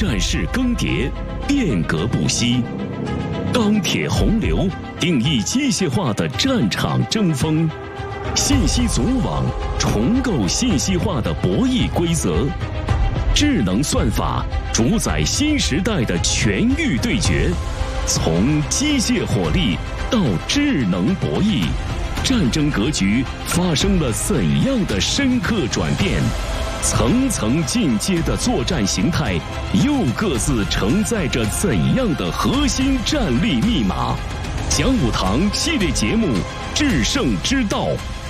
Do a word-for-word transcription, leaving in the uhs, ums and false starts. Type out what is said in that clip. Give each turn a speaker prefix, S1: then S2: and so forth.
S1: 战事更迭，变革不息。钢铁洪流定义机械化的战场争锋，信息组网重构信息化的博弈规则，智能算法主宰新时代的权欲对决。从机械火力到智能博弈，战争格局发生了怎样的深刻转变？层层进阶的作战形态又各自承载着怎样的核心战力密码？讲武堂系列节目《制胜之道》